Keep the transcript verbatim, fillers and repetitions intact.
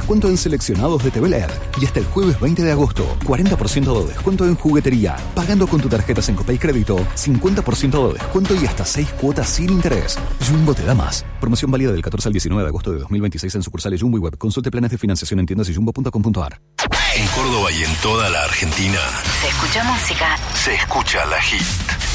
descuento en seleccionados de T V L E D. Y hasta el jueves veinte de agosto, cuarenta por ciento de descuento en juguetería. Pagando con tu tarjeta Sencopay Crédito, cincuenta por ciento de descuento y hasta seis cuotas sin interés. Jumbo te da más. Promoción válida del catorce al diecinueve de agosto de dos mil veintiséis en sucursales Jumbo y web. Consulte planes de financiación en tiendas y jumbo punto com punto a r. En Córdoba y en toda la Argentina Se escucha música. se escucha La Hit.